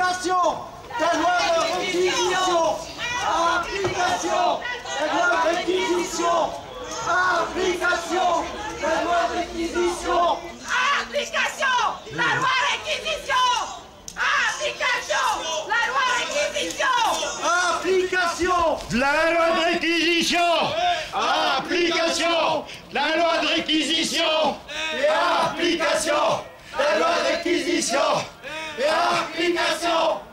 Application la loi de réquisition. Application la loi de réquisition. Application la loi de réquisition. Application la loi réquisition. Application la loi réquisition. Application La loi de réquisition. Application la loi de réquisition. et application la loi de réquisition et application